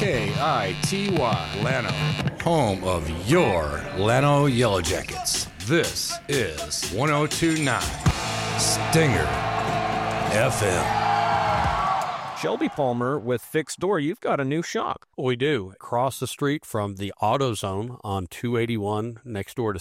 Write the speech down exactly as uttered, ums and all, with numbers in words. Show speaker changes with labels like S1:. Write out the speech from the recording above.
S1: K I T Y, Llano, home of your Llano Yellow Jackets. This is one oh two point nine Stinger F M.
S2: Shelby Palmer with Fixed Door. You've got a new shop.
S3: We do. Across the street from the AutoZone on two eighty-one, next door to